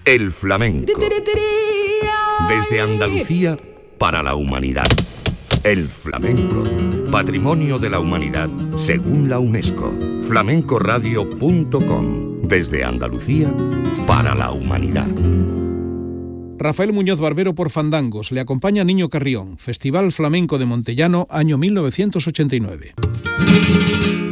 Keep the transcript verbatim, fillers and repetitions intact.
El flamenco. Desde Andalucía para la humanidad. El flamenco. Patrimonio de la humanidad según la UNESCO. flamenco radio punto com. Desde Andalucía para la humanidad. Rafael Muñoz Barbero por Fandangos. Le acompaña Niño Carrión. Festival Flamenco de Montellano, año mil novecientos ochenta y nueve.